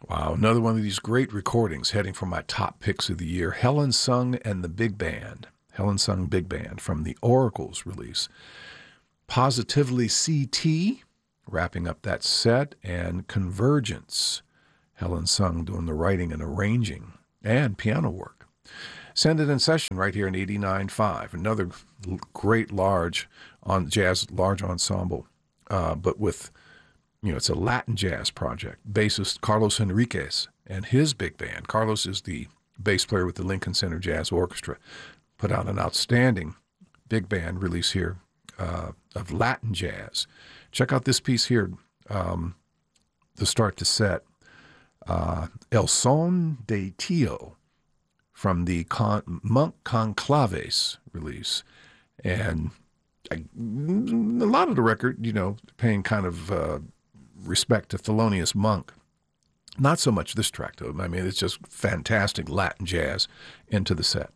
Wow, another one of these great recordings heading for my top picks of the year. Helen Sung and the Big Band. Helen Sung Big Band from the Oracles release. Positively CT, wrapping up that set, and Convergence. Helen Sung doing the writing and arranging and piano work. Send It in Session right here in 89.5. Another great large ensemble, but with, it's a Latin jazz project. Bassist Carlos Henriquez and his big band. Carlos is the bass player with the Lincoln Center Jazz Orchestra. Put out an outstanding big band release here of Latin jazz. Check out this piece here to start the set. El Son de Tio from the Monk Conclaves release. And a lot of the record, paying kind of respect to Thelonious Monk. Not so much this track, though. I mean, it's just fantastic Latin jazz into the set.